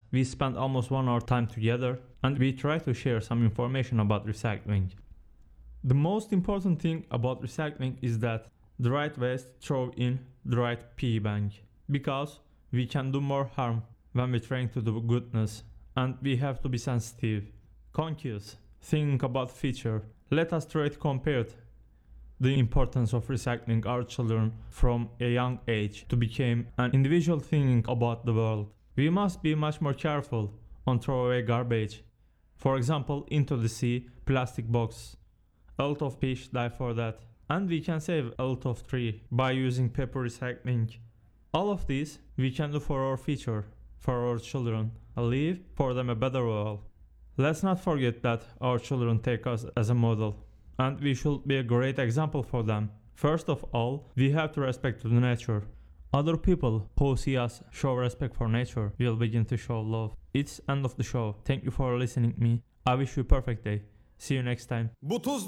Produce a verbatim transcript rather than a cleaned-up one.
We spend almost one hour time together and we try to share some information about recycling. The most important thing about recycling is that the right waste throw in the right piggy bank, because we can do more harm when we're trying to do goodness, and we have to be sensitive, conscious, thinking about future. Let us try to compare the importance of recycling our children from a young age to become an individual thinking about the world. We must be much more careful on throwaway garbage. For example, into the sea, plastic box. A lot of fish die for that. And we can save a lot of tree by using paper recycling. All of these we can do for our future, for our children, and leave for them a better world. Let's not forget that our children take us as a model, and we should be a great example for them. First of all, we have to respect the nature. Other people who see us show respect for nature will begin to show love. It's end of the show. Thank you for listening to me. I wish you a perfect day. See you next time. Bu tuz